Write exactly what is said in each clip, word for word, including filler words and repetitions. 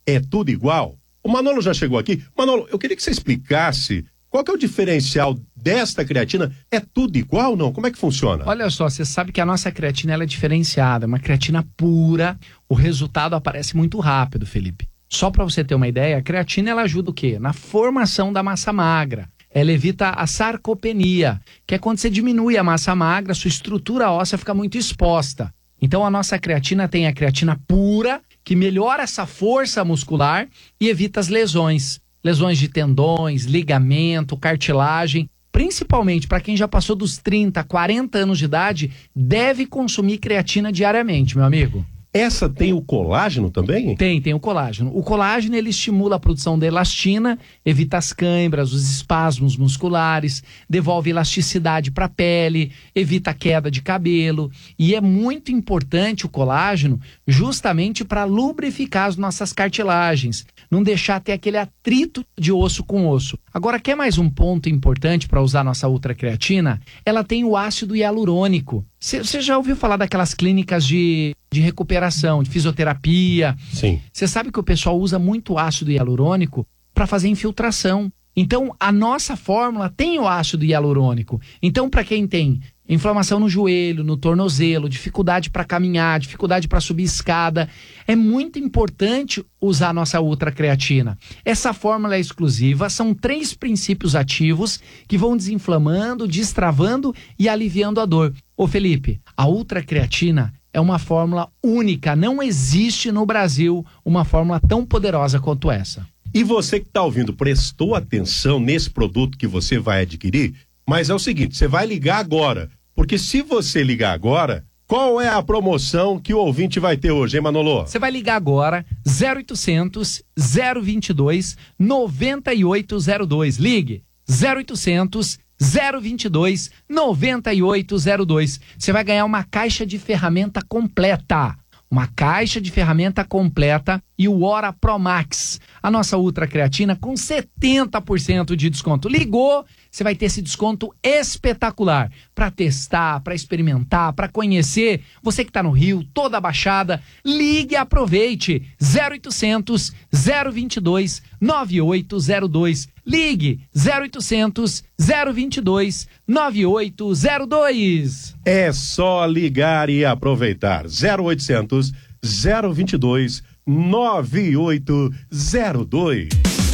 é tudo igual? O Manolo já chegou aqui. Manolo, eu queria que você explicasse qual que é o diferencial desta creatina. É tudo igual ou não? Como é que funciona? Olha só, você sabe que a nossa creatina ela é diferenciada, é uma creatina pura, o resultado aparece muito rápido, Felipe. Só para você ter uma ideia, a creatina ela ajuda o quê? Na formação da massa magra. Ela evita a sarcopenia, que é quando você diminui a massa magra, sua estrutura óssea fica muito exposta. Então a nossa creatina tem a creatina pura, que melhora essa força muscular e evita as lesões. Lesões de tendões, ligamento, cartilagem. Principalmente para quem já passou dos trinta, quarenta anos de idade, deve consumir creatina diariamente, meu amigo. Essa tem o colágeno também? Tem, tem o colágeno. O colágeno, ele estimula a produção da elastina, evita as câimbras, os espasmos musculares, devolve elasticidade para a pele, evita a queda de cabelo. E é muito importante o colágeno justamente para lubrificar as nossas cartilagens, não deixar ter aquele atrito de osso com osso. Agora, quer mais um ponto importante para usar nossa ultracreatina? Ela tem o ácido hialurônico. Você já ouviu falar daquelas clínicas de, de recuperação, de fisioterapia? Sim. Você sabe que o pessoal usa muito ácido hialurônico para fazer infiltração. Então, a nossa fórmula tem o ácido hialurônico. Então, para quem tem inflamação no joelho, no tornozelo, dificuldade para caminhar, dificuldade para subir escada, é muito importante usar a nossa ultracreatina. Essa fórmula é exclusiva, são três princípios ativos que vão desinflamando, destravando e aliviando a dor. Ô Felipe, a ultracreatina é uma fórmula única, não existe no Brasil uma fórmula tão poderosa quanto essa. E você que está ouvindo, prestou atenção nesse produto que você vai adquirir? Mas é o seguinte, você vai ligar agora, porque se você ligar agora, qual é a promoção que o ouvinte vai ter hoje, hein, Manolo? Você vai ligar agora, zero oitocentos, zero vinte e dois, noventa e oito zero dois. Ligue, zero oitocentos, zero vinte e dois, noventa e oito zero dois. Você vai ganhar uma caixa de ferramenta completa. Uma caixa de ferramenta completa e o Ora Pro Max, a nossa ultracreatina com setenta por cento de desconto. Ligou, você vai ter esse desconto espetacular para testar, para experimentar, para conhecer. Você que está no Rio, toda a Baixada, ligue e aproveite. zero oitocentos, zero vinte e dois, noventa e oito zero dois. Ligue zero oitocentos, zero vinte e dois, noventa e oito zero dois. É só ligar e aproveitar. zero oitocentos, zero vinte e dois, noventa e oito zero dois.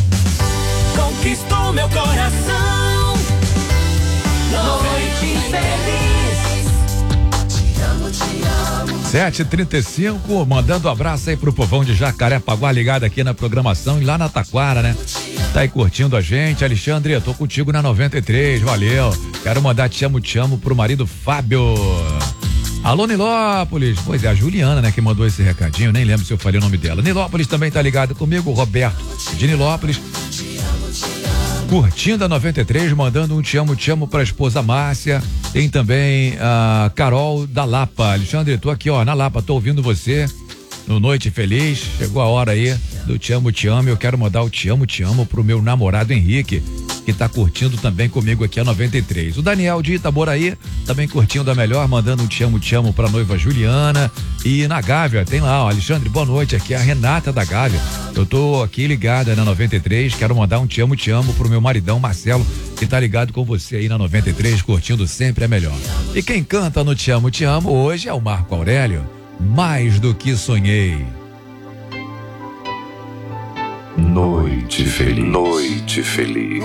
Conquistou meu coração. Noite feliz. Te amo, te amo. sete e trinta e cinco, mandando um abraço aí pro povão de Jacarepaguá ligado aqui na programação e lá na Taquara, né? Tá aí curtindo a gente. Alexandre, tô contigo na noventa e três, valeu. Quero mandar te amo, te amo pro marido Fábio. Alô, Nilópolis. Pois é, a Juliana, né, que mandou esse recadinho, nem lembro se eu falei o nome dela. Nilópolis também tá ligado comigo, o Roberto de Nilópolis. Curtindo a noventa e três, mandando um te amo, te amo pra esposa Márcia. Tem também a Carol da Lapa. Alexandre, tô aqui, ó, na Lapa, tô ouvindo você no Noite Feliz. Chegou a hora aí do te amo, te amo. Eu quero mandar o te amo, te amo pro meu namorado Henrique, que tá curtindo também comigo aqui a noventa e três. O Daniel de Itaboraí também curtindo a melhor, mandando um te amo, te amo pra noiva Juliana. E na Gávea, tem lá, ó, Alexandre, boa noite, aqui é a Renata da Gávea. Eu tô aqui ligada na noventa e três, quero mandar um te amo, te amo pro meu maridão Marcelo, que tá ligado com você aí na noventa e três, curtindo sempre a melhor. E quem canta no te amo, te amo hoje é o Marco Aurélio, Mais do que Sonhei. Noite feliz. Noite feliz.